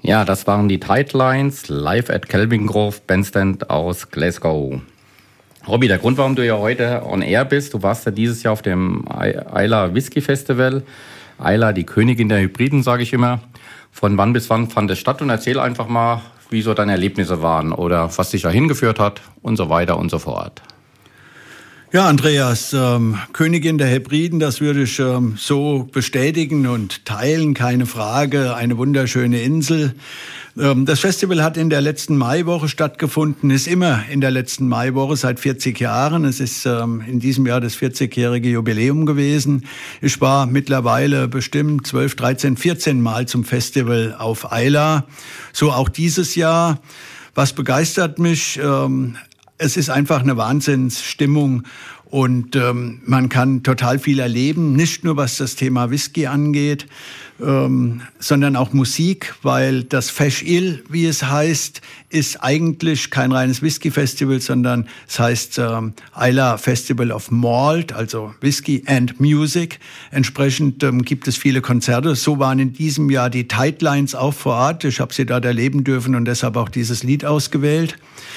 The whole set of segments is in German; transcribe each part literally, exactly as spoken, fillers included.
Ja, das waren die Tidelines live at Kelvingrove Bandstand aus Glasgow. Robby, der Grund, warum du ja heute on air bist, du warst ja dieses Jahr auf dem Islay Whisky Festival. Islay, die Königin der Hybriden, sage ich immer. Von wann bis wann fand es statt? Und erzähl einfach mal, wie so deine Erlebnisse waren oder was dich da hingeführt hat und so weiter und so fort. Ja, Andreas, ähm, Königin der Hebriden, das würde ich ähm, so bestätigen und teilen, keine Frage, eine wunderschöne Insel. Ähm, das Festival hat in der letzten Maiwoche stattgefunden, ist immer in der letzten Maiwoche seit vierzig Jahren. Es ist ähm, in diesem Jahr das vierzigjährige Jubiläum gewesen. Ich war mittlerweile bestimmt zwölf, dreizehn, vierzehn Mal zum Festival auf Islay. So auch dieses Jahr. Was begeistert mich? Ähm, Es ist einfach eine Wahnsinnsstimmung und ähm, man kann total viel erleben, nicht nur was das Thema Whisky angeht, ähm, sondern auch Musik, weil das Feis Ìle, wie es heißt, ist eigentlich kein reines Whisky-Festival, sondern es heißt ähm, Islay Festival of Malt, also Whisky and Music. Entsprechend ähm, gibt es viele Konzerte. So waren in diesem Jahr die Tidelines auch vor Ort. Ich habe sie dort erleben dürfen und deshalb auch dieses Lied ausgewählt.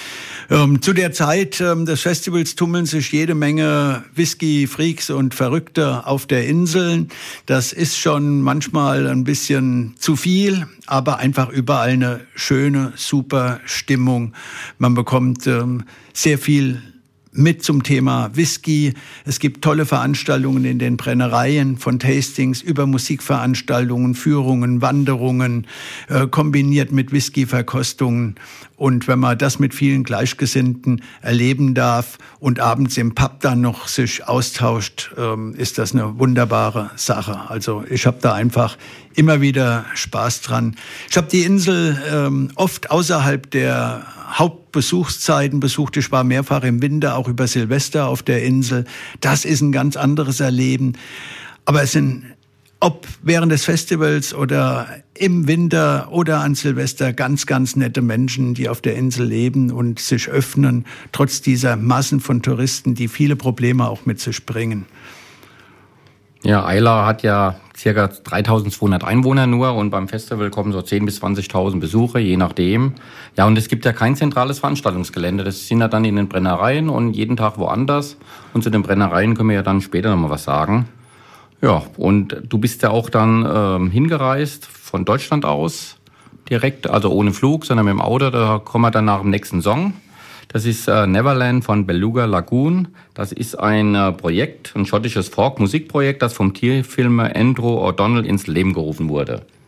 Ähm, zu der Zeit ähm, des Festivals tummeln sich jede Menge Whisky-Freaks und Verrückte auf der Insel. Das ist schon manchmal ein bisschen zu viel, aber einfach überall eine schöne, super Stimmung. Man bekommt ähm, sehr viel mit zum Thema Whisky. Es gibt tolle Veranstaltungen in den Brennereien, von Tastings über Musikveranstaltungen, Führungen, Wanderungen, äh, kombiniert mit Whisky-Verkostungen. Und wenn man das mit vielen Gleichgesinnten erleben darf und abends im Pub dann noch sich austauscht, ähm, ist das eine wunderbare Sache. Also ich habe da einfach immer wieder Spaß dran. Ich habe die Insel ähm, oft außerhalb der Hauptbesuchszeiten besucht. Ich war mehrfach im Winter, auch über Silvester auf der Insel. Das ist ein ganz anderes Erleben. Aber es sind, ob während des Festivals oder im Winter oder an Silvester, ganz, ganz nette Menschen, die auf der Insel leben und sich öffnen, trotz dieser Massen von Touristen, die viele Probleme auch mit sich bringen. Ja, Islay hat ja circa dreitausendzweihundert Einwohner nur und beim Festival kommen so zehntausend bis zwanzigtausend Besucher, je nachdem. Ja, und es gibt ja kein zentrales Veranstaltungsgelände. Das sind ja dann in den Brennereien und jeden Tag woanders. Und zu den Brennereien können wir ja dann später nochmal was sagen. Ja, und du bist ja auch dann ähm, hingereist von Deutschland aus direkt, also ohne Flug, sondern mit dem Auto. Da kommen wir dann nach dem nächsten Song. Das ist äh, Neverland von Beluga Lagoon. Das ist ein äh, Projekt, ein schottisches Folk-Musikprojekt, das vom Tierfilmer Andrew O'Donnell ins Leben gerufen wurde.